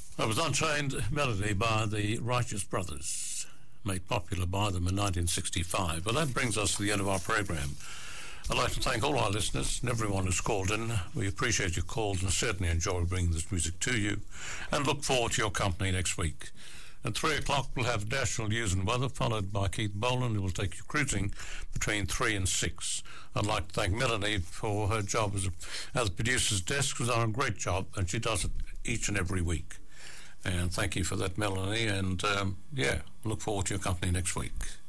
That was Unchained Melody by the Righteous Brothers, made popular by them in 1965. Well, that brings us to the end of our program. I'd like to thank all our listeners and everyone who's called in. We appreciate your calls and certainly enjoy bringing this music to you, and look forward to your company next week. At 3 o'clock, we'll have national news and weather, followed by Keith Boland, who will take you cruising between 3 and 6. I'd like to thank Melanie for her job as the producer's desk. She's done a great job, and she does it each and every week. And thank you for that, Melanie, and look forward to your company next week.